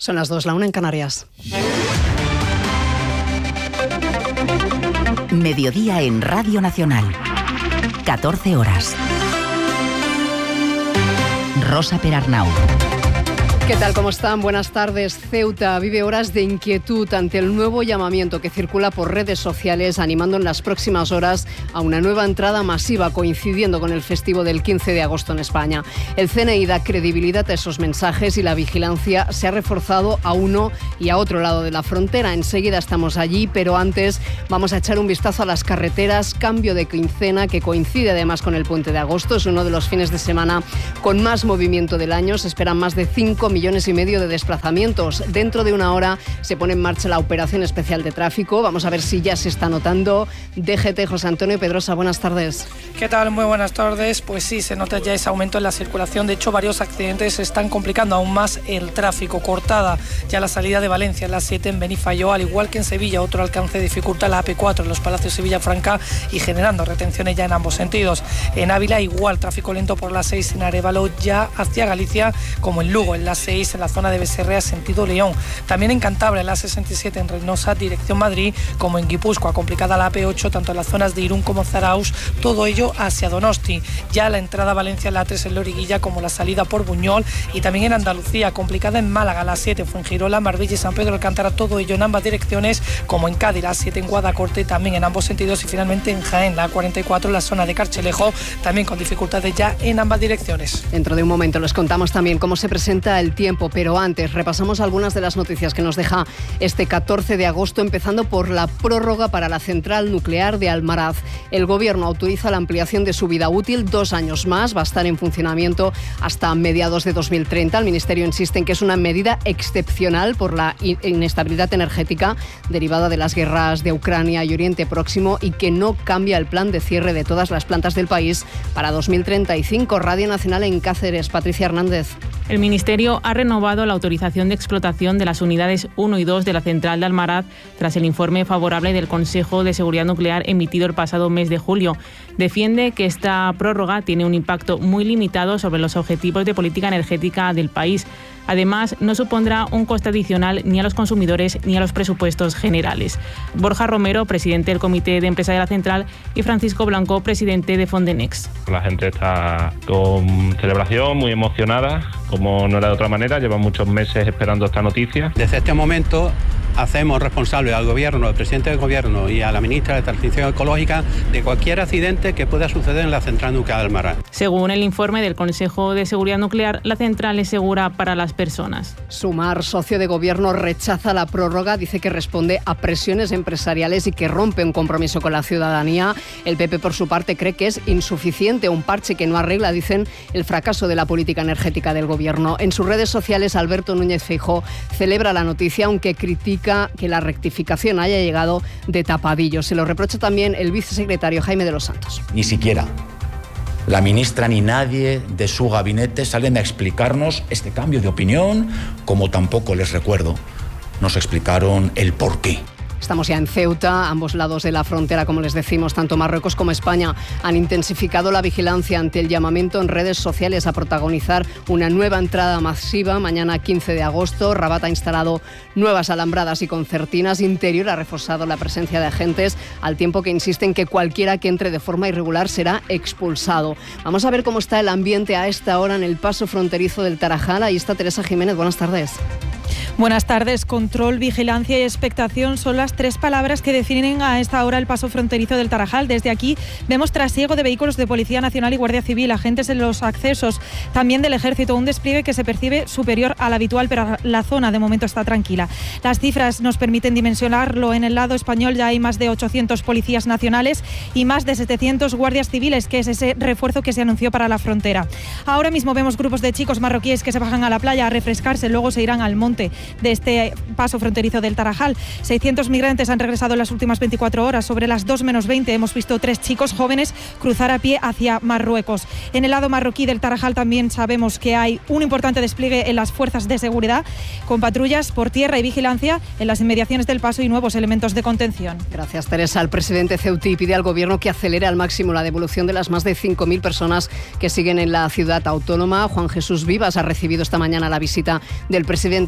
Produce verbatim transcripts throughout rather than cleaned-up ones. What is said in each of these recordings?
Son las dos, la una en Canarias. Mediodía en Radio Nacional. catorce horas. Rosa Perarnau. ¿Qué tal? ¿Cómo están? Buenas tardes. Ceuta vive horas de inquietud ante el nuevo llamamiento que circula por redes sociales, animando en las próximas horas a una nueva entrada masiva coincidiendo con el festivo del quince de agosto en España. El C N I da credibilidad a esos mensajes y la vigilancia se ha reforzado a uno y a otro lado de la frontera. Enseguida estamos allí, pero antes vamos a echar un vistazo a las carreteras. Cambio de quincena que coincide además con el puente de agosto. Es uno de los fines de semana con más movimiento del año. Se esperan más de cinco millones y medio de desplazamientos. Dentro de una hora se pone en marcha la operación especial de tráfico. Vamos a ver si ya se está notando. D G T, José Antonio Pedrosa, buenas tardes. ¿Qué tal? Muy buenas tardes. Pues sí, se nota ya ese aumento en la circulación. De hecho, varios accidentes están complicando aún más el tráfico. Cortada ya la salida de Valencia en la siete en Benifayó, al igual que en Sevilla. Otro alcance dificulta la A P cuatro en los Palacios y Villafranca y generando retenciones ya en ambos sentidos. En Ávila igual, tráfico lento por la seis en Arévalo ya hacia Galicia, como en Lugo en la seis en la zona de Becerrea sentido León. También en Cantabria en la sesenta y siete en Reynosa dirección Madrid, como en Guipúzcoa, complicada la A P ocho tanto en las zonas de Irún como Zarauz, todo ello hacia Donosti. Ya la entrada a Valencia en la tres en Loriguilla, como la salida por Buñol, y también en Andalucía, complicada en Málaga la siete, Fuengirola, Marbella y San Pedro Alcántara, todo ello en ambas direcciones, como en Cádiz la siete en Guadacorte, también en ambos sentidos, y finalmente en Jaén la cuarenta y cuatro en la zona de Carchelejo, también con dificultades ya en ambas direcciones. Dentro de un momento les contamos también cómo se presenta el tiempo, pero antes repasamos algunas de las noticias que nos deja este catorce de agosto, empezando por la prórroga para la central nuclear de Almaraz. El Gobierno autoriza la ampliación de su vida útil dos años más, va a estar en funcionamiento hasta mediados de dos mil treinta. El Ministerio insiste en que es una medida excepcional por la inestabilidad energética derivada de las guerras de Ucrania y Oriente Próximo y que no cambia el plan de cierre de todas las plantas del país para dos mil treinta y cinco. Radio Nacional en Cáceres, Patricia Hernández. El Ministerio ha renovado la autorización de explotación de las unidades uno y dos de la central de Almaraz tras el informe favorable del Consejo de Seguridad Nuclear emitido el pasado mes de julio. Defiende que esta prórroga tiene un impacto muy limitado sobre los objetivos de política energética del país. Además, no supondrá un coste adicional ni a los consumidores ni a los presupuestos generales. Borja Romero, presidente del Comité de Empresa de la Central, y Francisco Blanco, presidente de Fondenex. La gente está con celebración, muy emocionada, como no era de otra manera, llevan muchos meses esperando esta noticia. Desde este momento hacemos responsable al Gobierno, al presidente del Gobierno y a la ministra de Transición Ecológica de cualquier accidente que pueda suceder en la central nuclear de Almaraz. Según el informe del Consejo de Seguridad Nuclear, la central es segura para las personas. Sumar, socio de Gobierno, rechaza la prórroga, dice que responde a presiones empresariales y que rompe un compromiso con la ciudadanía. El P P, por su parte, cree que es insuficiente, un parche que no arregla, dicen, el fracaso de la política energética del Gobierno. En sus redes sociales, Alberto Núñez Feijóo celebra la noticia, aunque critica que la rectificación haya llegado de tapadillo. Se lo reprocha también el vicesecretario Jaime de los Santos. Ni siquiera la ministra ni nadie de su gabinete salen a explicarnos este cambio de opinión, como tampoco, les recuerdo, nos explicaron el porqué. Estamos ya en Ceuta, ambos lados de la frontera, como les decimos, tanto Marruecos como España han intensificado la vigilancia ante el llamamiento en redes sociales a protagonizar una nueva entrada masiva. Mañana quince de agosto, Rabat ha instalado nuevas alambradas y concertinas. Interior ha reforzado la presencia de agentes, al tiempo que insisten que cualquiera que entre de forma irregular será expulsado. Vamos a ver cómo está el ambiente a esta hora en el paso fronterizo del Tarajal. Ahí está Teresa Jiménez, buenas tardes. Buenas tardes. Control, vigilancia y expectación son las tres palabras que definen a esta hora el paso fronterizo del Tarajal. Desde aquí vemos trasiego de vehículos de Policía Nacional y Guardia Civil, agentes en los accesos, también del Ejército, un despliegue que se percibe superior al habitual, pero la zona de momento está tranquila. Las cifras nos permiten dimensionarlo. En el lado español ya hay más de ochocientos policías nacionales y más de setecientos guardias civiles, que es ese refuerzo que se anunció para la frontera. Ahora mismo vemos grupos de chicos marroquíes que se bajan a la playa a refrescarse, luego se irán al monte de este paso fronterizo del Tarajal. seiscientos migrantes han regresado en las últimas veinticuatro horas. Sobre las dos menos veinte hemos visto tres chicos jóvenes cruzar a pie hacia Marruecos. En el lado marroquí del Tarajal también sabemos que hay un importante despliegue en las fuerzas de seguridad, con patrullas por tierra y vigilancia en las inmediaciones del paso y nuevos elementos de contención. Gracias, Teresa. El presidente ceutí pide al Gobierno que acelere al máximo la devolución de las más de cinco mil personas que siguen en la ciudad autónoma. Juan Jesús Vivas ha recibido esta mañana la visita del presidente del Senado,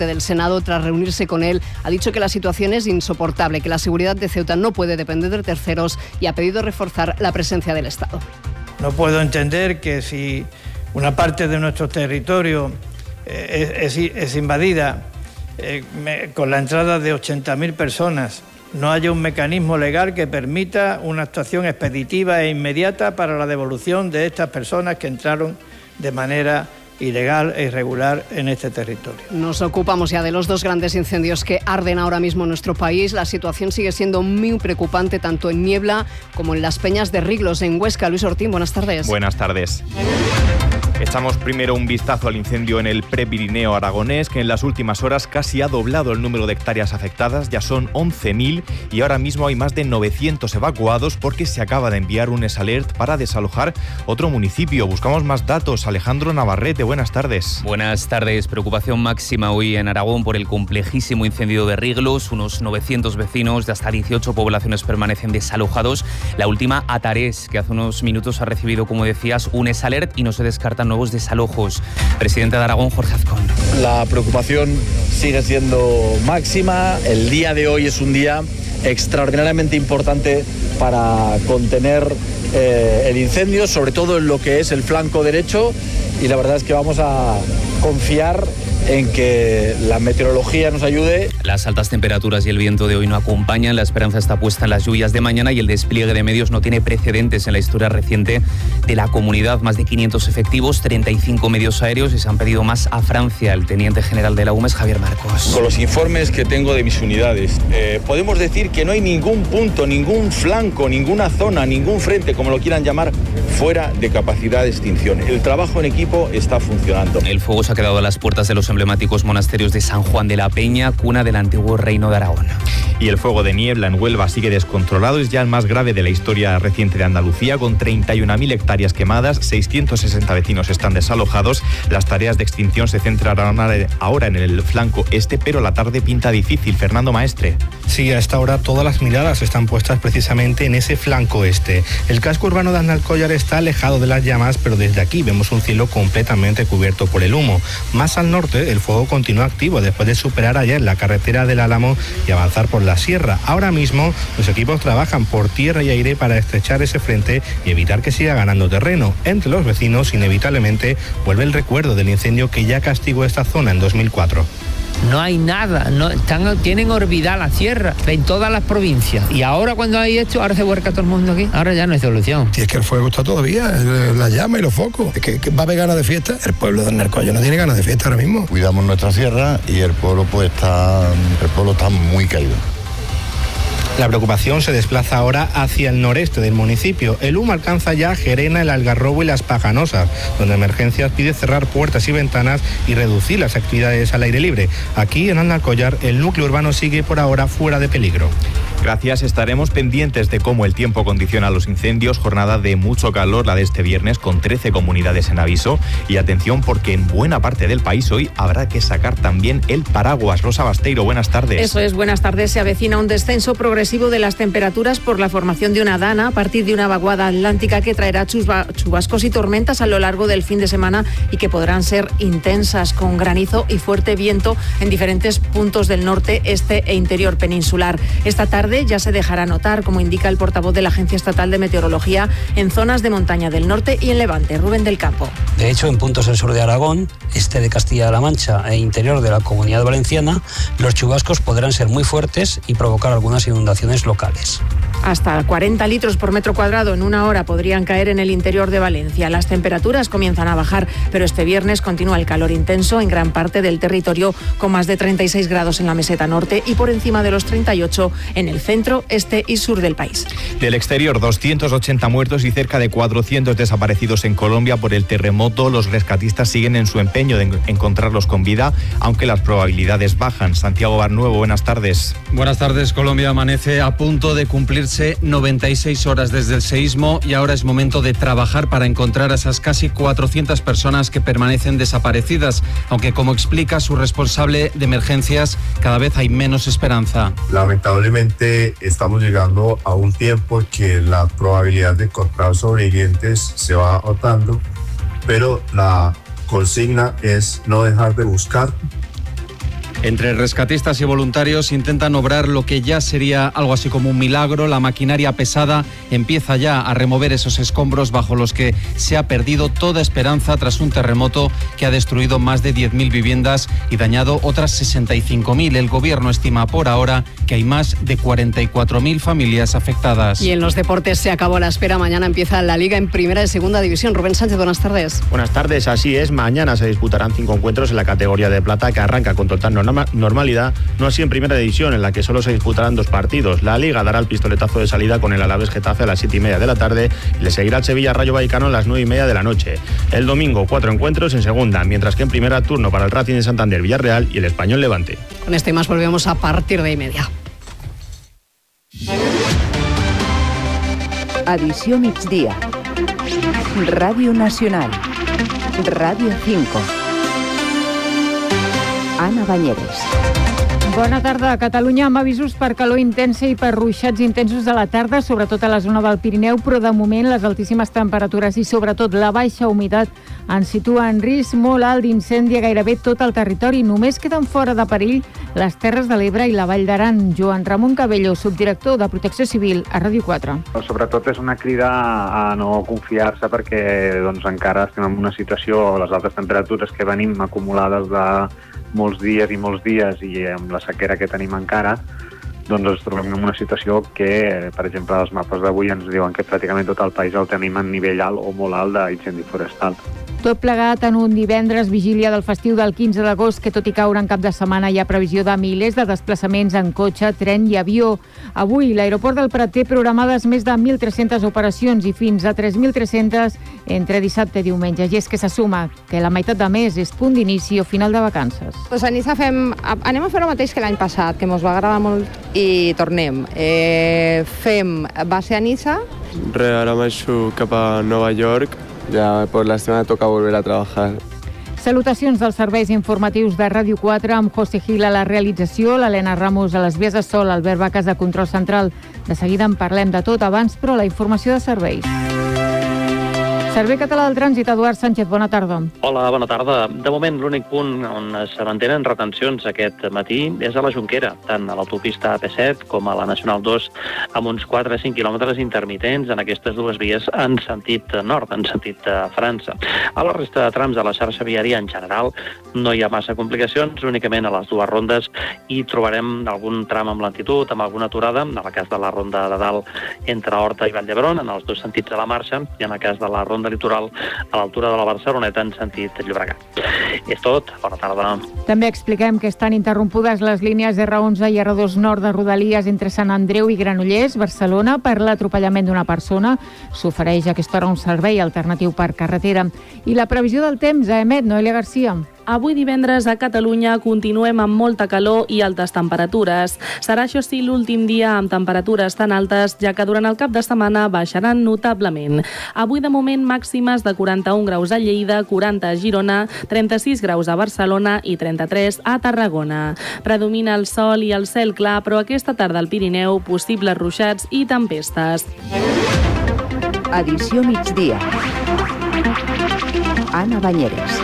Senado, tras reunirse con él, ha dicho que la situación es insoportable, que la seguridad de Ceuta no puede depender de terceros y ha pedido reforzar la presencia del Estado. No puedo entender que si una parte de nuestro territorio eh, es, es, es invadida eh, me, con la entrada de ochenta mil personas, no haya un mecanismo legal que permita una actuación expeditiva e inmediata para la devolución de estas personas que entraron de manera ilegal e irregular en este territorio. Nos ocupamos ya de los dos grandes incendios que arden ahora mismo en nuestro país. La situación sigue siendo muy preocupante tanto en Niebla como en las Peñas de Riglos, en Huesca. Luis Ortín, buenas tardes. Buenas tardes. Echamos primero un vistazo al incendio en el Prepirineo aragonés, que en las últimas horas casi ha doblado el número de hectáreas afectadas, ya son once mil y ahora mismo hay más de novecientos evacuados porque se acaba de enviar un S-Alert para desalojar otro municipio. Buscamos más datos. Alejandro Navarrete, buenas tardes. Buenas tardes. Preocupación máxima hoy en Aragón por el complejísimo incendio de Riglos. Unos novecientos vecinos de hasta dieciocho poblaciones permanecen desalojados. La última, Atarés, que hace unos minutos ha recibido, como decías, un S-Alert y no se descartan nuevos desalojos. Presidente de Aragón, Jorge Azcón. La preocupación sigue siendo máxima. El día de hoy es un día extraordinariamente importante para contener eh, el incendio, sobre todo en lo que es el flanco derecho, y la verdad es que vamos a confiar en que la meteorología nos ayude. Las altas temperaturas y el viento de hoy no acompañan. La esperanza está puesta en las lluvias de mañana y el despliegue de medios no tiene precedentes en la historia reciente de la comunidad. Más de quinientos efectivos, treinta y cinco medios aéreos y se han pedido más a Francia. El teniente general de la U M E S, Javier Marcos. Con los informes que tengo de mis unidades, eh, podemos decir que no hay ningún punto, ningún flanco, ninguna zona, ningún frente, como lo quieran llamar, fuera de capacidad de extinción. El trabajo en equipo está funcionando. El fuego se ha quedado a las puertas de los emblemáticos monasterios de San Juan de la Peña, cuna del antiguo reino de Aragón. Y el fuego de Niebla en Huelva sigue descontrolado. Es ya el más grave de la historia reciente de Andalucía, con treinta y una mil hectáreas quemadas, seiscientos sesenta vecinos están desalojados. Las tareas de extinción se centrarán ahora en el flanco este, pero la tarde pinta difícil. Fernando Maestre. Sí, a esta hora todas las miradas están puestas precisamente en ese flanco este. El casco urbano de Andalcollar está alejado de las llamas, pero desde aquí vemos un cielo completamente cubierto por el humo. Más al norte, el fuego continúa activo después de superar ayer la carretera del Álamo y avanzar por la sierra. Ahora mismo los equipos trabajan por tierra y aire para estrechar ese frente y evitar que siga ganando terreno. Entre los vecinos, inevitablemente, vuelve el recuerdo del incendio que ya castigó esta zona en dos mil cuatro. No hay nada, no, están, tienen olvidada la sierra en todas las provincias. Y ahora cuando hay esto, ahora se vuelca todo el mundo aquí. Ahora ya no hay solución. Si es que el fuego está todavía, la llama y los focos. Es que, que va a haber ganas de fiesta. El pueblo de Andalcollar no tiene ganas de fiesta ahora mismo. Cuidamos nuestra sierra y el pueblo pues está, el pueblo está muy caído. La preocupación se desplaza ahora hacia el noreste del municipio. El humo alcanza ya Gerena, el Algarrobo y las Pajanosas, donde Emergencias pide cerrar puertas y ventanas y reducir las actividades al aire libre. Aquí en Andalcollar el núcleo urbano sigue por ahora fuera de peligro. Gracias, estaremos pendientes de cómo el tiempo condiciona los incendios. Jornada de mucho calor la de este viernes, con trece comunidades en aviso. Y atención, porque en buena parte del país hoy habrá que sacar también el paraguas. Rosa Basteiro, buenas tardes. Eso es, buenas tardes. Se avecina un descenso progresivo de las temperaturas por la formación de una dana a partir de una vaguada atlántica que traerá chubascos y tormentas a lo largo del fin de semana y que podrán ser intensas, con granizo y fuerte viento en diferentes puntos del norte, este e interior peninsular. Esta tarde ya se dejará notar, como indica el portavoz de la Agencia Estatal de Meteorología, en zonas de montaña del norte y en Levante. Rubén del Campo. De hecho, en puntos del sur de Aragón, este de Castilla-La Mancha e interior de la Comunidad Valenciana, los chubascos podrán ser muy fuertes y provocar algunas inundaciones locales. Hasta cuarenta litros por metro cuadrado en una hora podrían caer en el interior de Valencia. Las temperaturas comienzan a bajar, pero este viernes continúa el calor intenso en gran parte del territorio, con más de treinta y seis grados en la meseta norte y por encima de los treinta y ocho en el centro, este y sur del país. Del exterior, doscientos ochenta muertos y cerca de cuatrocientos desaparecidos en Colombia por el terremoto. Los rescatistas siguen en su empeño de encontrarlos con vida, aunque las probabilidades bajan. Santiago Barnuevo, buenas tardes. Buenas tardes. Colombia amanece a punto de cumplirse noventa y seis horas desde el seísmo y ahora es momento de trabajar para encontrar a esas casi cuatrocientas personas que permanecen desaparecidas, aunque, como explica su responsable de emergencias, cada vez hay menos esperanza. Lamentablemente estamos llegando a un tiempo que la probabilidad de encontrar sobrevivientes se va agotando, pero la consigna es no dejar de buscar. Entre rescatistas y voluntarios intentan obrar lo que ya sería algo así como un milagro. La maquinaria pesada empieza ya a remover esos escombros bajo los que se ha perdido toda esperanza tras un terremoto que ha destruido más de diez mil viviendas y dañado otras sesenta y cinco mil. El gobierno estima por ahora que hay más de cuarenta y cuatro mil familias afectadas. Y en los deportes se acabó la espera. Mañana empieza la Liga en Primera y Segunda División. Rubén Sánchez, buenas tardes. Buenas tardes, así es. Mañana se disputarán cinco encuentros en la categoría de plata, que arranca con total norma- normalidad, no así en Primera División, en la que solo se disputarán dos partidos. La Liga dará el pistoletazo de salida con el Alavés Getafe a las siete y media de la tarde y le seguirá el Sevilla Rayo Vallecano a las nueve y media de la noche. El domingo, cuatro encuentros en Segunda, mientras que en Primera, turno para el Racing de Santander, Villarreal y el Español Levante. Con esto y más volvemos a partir de y media. Edició migdia. Ràdio Nacional. Ràdio cinco. Anna Banyeres. Bona tarda. A Catalunya amb avisos per calor intensa i per ruixats intensos de la tarda, sobretot a la zona del Pirineu, però de moment les altíssimes temperatures i sobretot la baixa humitat ens situa en risc molt alt d'incendi a gairebé tot el territori. Només queden fora de perill les Terres de l'Ebre i la Vall d'Aran. Joan Ramon Cabello, subdirector de Protecció Civil a Ràdio quatre. Sobretot és una crida a no confiar-se perquè doncs, encara estem en una situació, les altes temperatures que venim acumulades de molts dies i molts dies i amb la sequera que tenim encara, doncs ens trobem en una situació que, per exemple, els mapes d'avui ens diuen que pràcticament tot el país el tenim en nivell alt o molt alt d'incendi forestal. Tot plegat en un divendres, vigília del festiu del quinze d'agost, que tot i caure en cap de setmana hi ha previsió de milers de desplaçaments en cotxe, tren i avió. Avui l'aeroport del Prat té programades més de mil tres-centes operacions i fins a tres mil tres-centes entre dissabte i diumenge. I és que se suma que la meitat de mes és punt d'inici o final de vacances. Pues a Niça fem, anem a fer el mateix que l'any passat, que ens va agradar molt i tornem. Eh, fem base a Niça. Re, ara marxo cap a Nova York. Ya por la semana toca volver a trabajar. Salutacions dels serveis informatius de Ràdio quatre amb José Gil a la realització, l'Helena Ramos a les vies de sol, Albert Vacas de control central. De seguida en parlem de tot abans, però la informació de serveis. Servei Català del Trànsit, Eduard Sánchez, bona tarda. Hola, bona tarda. De moment, l'únic punt on es mantenen retencions aquest matí és a la Jonquera, tant a l'autopista A P set com a la Nacional dos, amb uns quatre a cinc quilòmetres intermitents en aquestes dues vies en sentit nord, en sentit França. A la resta de trams de la xarxa viària en general no hi ha massa complicacions, únicament a les dues rondes hi trobarem algun tram amb lentitud, amb alguna aturada, en el cas de la ronda de dalt entre Horta i Vall d'Hebron, en els dos sentits de la marxa, i en el cas de la ronda litoral a l'altura de la Barceloneta en sentit Llobregat. És tot, bona tarda. També expliquem que estan interrompudes les línies erre onze i erre dos nord de Rodalies entre Sant Andreu i Granollers, Barcelona, per l'atropellament d'una persona. S'ofereix a aquesta hora un servei alternatiu per carretera. I la previsió del temps a emet Noelia Garcia. Avui divendres a Catalunya continuem amb molta calor i altes temperatures. Serà això sí l'últim dia amb temperatures tan altes, ja que durant el cap de setmana baixaran notablement. Avui de moment màximes de quaranta-un graus a Lleida, quaranta a Girona, trenta-sis graus a Barcelona i trenta-tres a Tarragona. Predomina el sol i el cel clar, però aquesta tarda al Pirineu possibles ruixats i tempestes. Edició migdia. Anna Banyeres.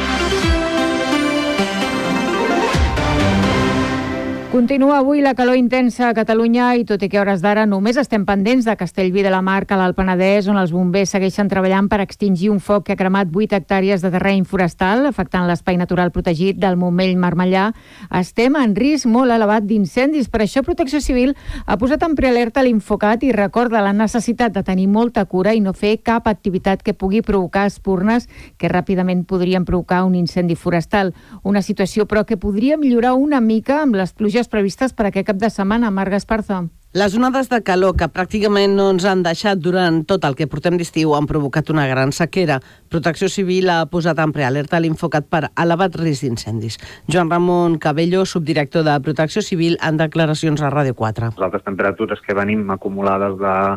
Continua avui la calor intensa a Catalunya i tot i que a hores d'ara només estem pendents de Castellví de la Marca, a l'Alt Penedès, on els bombers segueixen treballant per extingir un foc que ha cremat vuit hectàrees de terreny forestal, afectant l'espai natural protegit del Montmell-Marmellà. Estem en risc molt elevat d'incendis. Per això Protecció Civil ha posat en prealerta l'Infocat i recorda la necessitat de tenir molta cura i no fer cap activitat que pugui provocar espurnes que ràpidament podrien provocar un incendi forestal. Una situació, però, que podria millorar una mica amb les pluges previstes per aquest cap de setmana. Marga Esparza. Les onades de calor que pràcticament no ens han deixat durant tot el que portem d'estiu han provocat una gran sequera. Protecció Civil ha posat en prealerta l'Infocat per elevat risc d'incendis. Joan Ramon Cabello, subdirector de Protecció Civil, en declaracions a Ràdio quatre. Les altes temperatures que venim acumulades de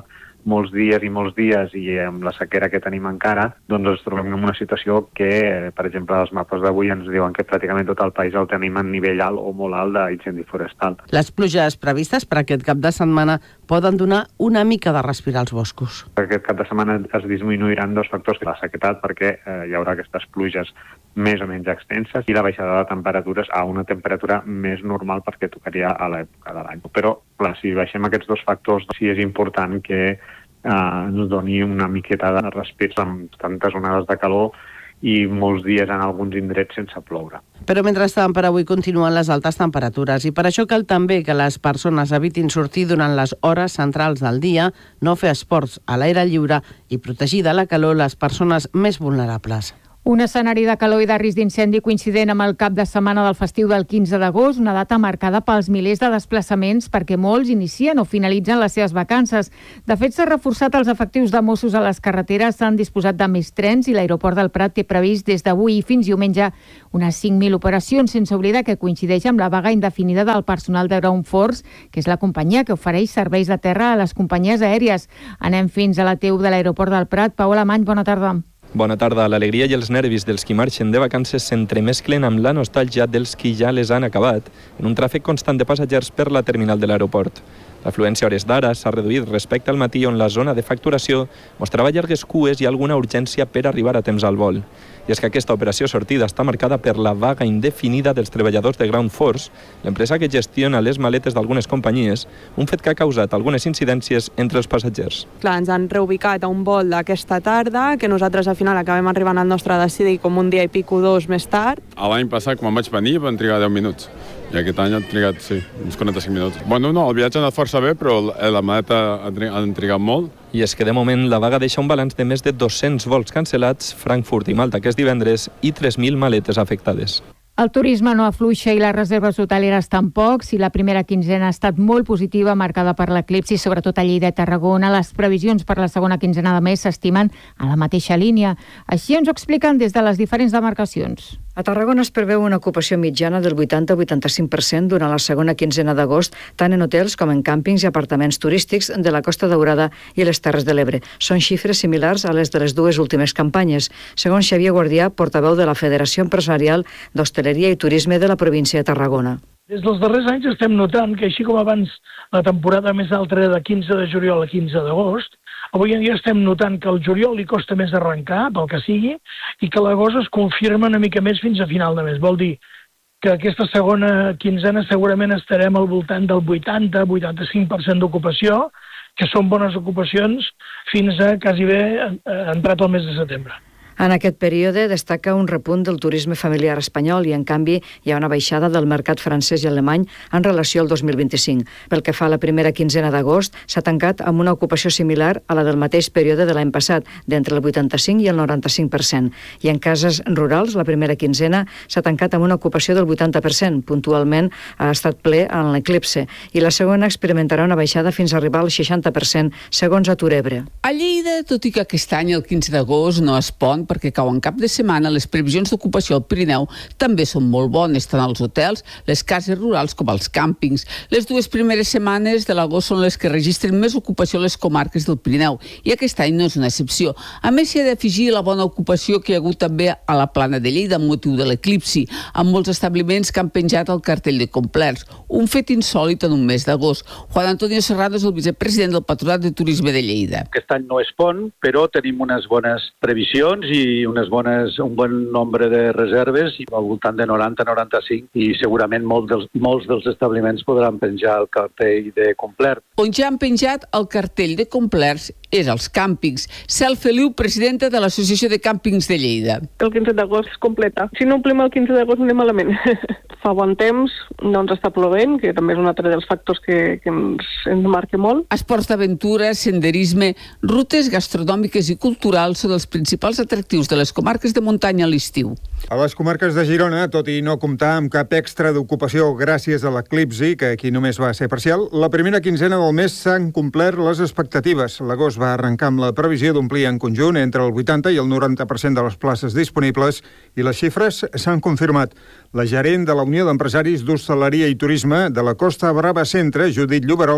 molts dies i molts dies i amb la sequera que tenim encara, doncs ens trobem en una situació que, per exemple, els mapes d'avui ens diuen que pràcticament tot el país el tenim en nivell alt o molt alt d'incendi forestal. Les pluges previstes per aquest cap de setmana poden donar una mica de respirar als boscos. Aquest cap de setmana es disminuiran dos factors, la sequetat, perquè eh, hi haurà aquestes pluges més o menys extenses, i la baixada de temperatures a una temperatura més normal perquè tocaria a l'època de l'any. Però, clar, si baixem aquests dos factors, sí és important que eh, ens doni una miqueta de respir amb tantes onades de calor i molts dies en alguns indrets sense ploure. Però mentrestant, per avui continuen les altes temperatures i per això cal també que les persones evitin sortir durant les hores centrals del dia, no fer esports a l'aire lliure i protegir de la calor les persones més vulnerables. Un escenari de calor i de risc d'incendi coincident amb el cap de setmana del festiu del quinze d'agost, una data marcada pels milers de desplaçaments perquè molts inicien o finalitzen les seves vacances. De fet, s'ha reforçat els efectius de Mossos a les carreteres, s'han disposat de més trens i l'aeroport del Prat té previst des d'avui fins diumenge unes cinc mil operacions, sense oblidar que coincideix amb la vaga indefinida del personal de Ground Force, que és la companyia que ofereix serveis de terra a les companyies aèries. Anem fins a la T U de l'aeroport del Prat. Pau Alemany, bona tarda. Bona tarda. L'alegria i els nervis dels qui marxen de vacances s'entremesclen amb la nostàlgia dels qui ja les han acabat, en un tràfic constant de passatgers per la terminal de l'aeroport. L'afluència a hores d'ara s'ha reduït respecte al matí, on la zona de facturació mostrava llargues cues i alguna urgència per arribar a temps al vol. I és que aquesta operació sortida està marcada per la vaga indefinida dels treballadors de Ground Force, l'empresa que gestiona les maletes d'algunes companyies, un fet que ha causat algunes incidències entre els passatgers. Clar, ens han reubicat a un vol d'aquesta tarda, que nosaltres al final acabem arribant al nostre destí com un dia i pico dos més tard. L'any passat, quan vaig venir, van trigar deu minuts. I aquest any han trigat, sí, uns quaranta-cinc minuts. Bueno, no, el viatge ha anat força bé, però la maleta han trigat molt. I és que de moment la vaga deixa un balanç de més de dos-cents vols cancel·lats, Frankfurt i Malta aquest divendres, i tres mil maletes afectades. El turisme no afluixa i les reserves hoteleres tampoc. Si la primera quinzena ha estat molt positiva, marcada per l'eclipsi, sobretot a Lleida i Tarragona, les previsions per la segona quinzena de mes s'estimen a la mateixa línia. Així ens ho expliquen des de les diferents demarcacions. A Tarragona es preveu una ocupació mitjana del vuitanta a vuitanta-cinc per cent durant la segona quinzena d'agost, tant en hotels com en càmpings i apartaments turístics de la Costa Daurada i les Terres de l'Ebre. Són xifres similars a les de les dues últimes campanyes, segons Xavier Guardià, portaveu de la Federació Empresarial d'Hostaleria i Turisme de la província de Tarragona. Des dels darrers anys estem notant que, així com abans la temporada més alta era de quinze de juliol a quinze d'agost, avui en dia estem notant que el juliol li costa més arrencar, pel que sigui, i que l'agost es confirma una mica més fins a final de mes. Vol dir que aquesta segona quinzena segurament estarem al voltant del vuitanta a vuitanta-cinc per cent d'ocupació, que són bones ocupacions fins a quasi bé entrat el mes de setembre. En aquest període destaca un repunt del turisme familiar espanyol i, en canvi, hi ha una baixada del mercat francès i alemany en relació al dos mil vint-i-cinc. Pel que fa a la primera quinzena d'agost, s'ha tancat amb una ocupació similar a la del mateix període de l'any passat, d'entre el vuitanta-cinc i el noranta-cinc per cent. I en cases rurals, la primera quinzena s'ha tancat amb una ocupació del vuitanta per cent. Puntualment ha estat ple en l'eclipse. I la segona experimentarà una baixada fins a arribar al seixanta per cent, segons Atur Ebre. A Lleida, tot i que aquest any, el quinze d'agost, no es pon perquè cau en cap de setmana, les previsions d'ocupació al Pirineu també són molt bones, tant als hotels, les cases rurals com als càmpings. Les dues primeres setmanes de l'agost són les que registren més ocupació a les comarques del Pirineu, i aquest any no és una excepció. A més, s'hi ha d'afegir la bona ocupació que hi ha hagut també a la Plana de Lleida amb motiu de l'eclipsi, amb molts establiments que han penjat el cartell de complerts, un fet insòlit en un mes d'agost. Juan Antonio Serrano és el vicepresident del Patronat de Turisme de Lleida. Aquest any no es pon, però tenim unes bones previsions i unes bones, un bon nombre de reserves, i al voltant de noranta a noranta-cinc, i segurament molts dels, molts dels establiments podran penjar el cartell de complert. On ja han penjat el cartell de complerts és als càmpings. Cel Feliu, presidenta de l'Associació de Càmpings de Lleida. El quinze d'agost es completa. Si no omplim el quinze d'agost anem malament. Fa bon temps, no ens està plovent, que també és un altre dels factors que, que ens, ens marca molt. Esports d'aventura, senderisme, rutes gastronòmiques i culturals són els principals atractius de les comarques de muntanya a l'estiu. A les comarques de Girona, tot i no comptar amb cap extra d'ocupació gràcies a l'eclipsi, que aquí només va ser parcial, la primera quinzena del mes s'han complert les expectatives. L'agost va arrencar amb la previsió d'omplir en conjunt entre el vuitanta i el noranta per cent de les places disponibles, i les xifres s'han confirmat. La gerent de la Unió d'Empresaris d'Hostaleria i Turisme de la Costa Brava Centre, Judit Lloberol,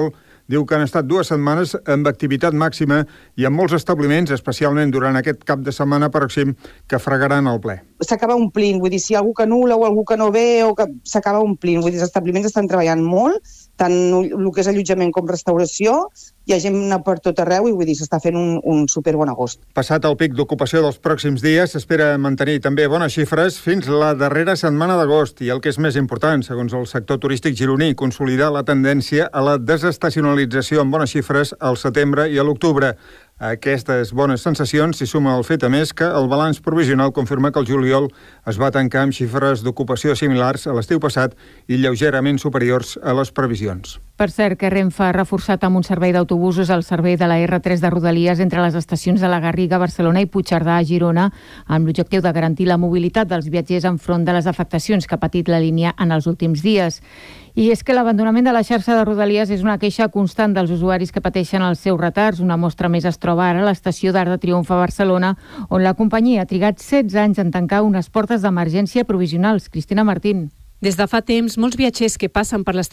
diu que han estat dues setmanes amb activitat màxima i amb molts establiments, especialment durant aquest cap de setmana pròxim, que fregaran al ple. S'acaba omplint, vull dir, si hi ha algú que anul·la o algú que no ve, o que s'acaba omplint. Vull dir, els establiments estan treballant molt, tant el que és allotjament com restauració, hi ha gent per tot arreu i vull dir, s'està fent un, un superbon agost. Passat el pic d'ocupació dels pròxims dies, s'espera mantenir també bones xifres fins la darrera setmana d'agost i el que és més important, segons el sector turístic gironí, consolidar la tendència a la desestacionalització amb bones xifres al setembre i a l'octubre. A aquestes bones sensacions s'hi suma el fet, a més, que el balanç provisional confirma que el juliol es va tancar amb xifres d'ocupació similars a l'estiu passat i lleugerament superiors a les previsions. Per cert, que Renfe ha reforçat amb un servei d'autobusos el servei de la erre tres de Rodalies entre les estacions de la Garriga, Barcelona i Puigcerdà a Girona, amb l'objectiu de garantir la mobilitat dels viatgers enfront de les afectacions que ha patit la línia en els últims dies. I és que l'abandonament de la xarxa de Rodalies és una queixa constant dels usuaris que pateixen els seus retards. Una mostra més es troba ara a l'estació d'Arc de Triomf a Barcelona, on la companyia ha trigat setze anys en tancar unes portes d'emergència provisionals. Cristina Martín. Des de fa temps, molts viatgers que passen per l'estació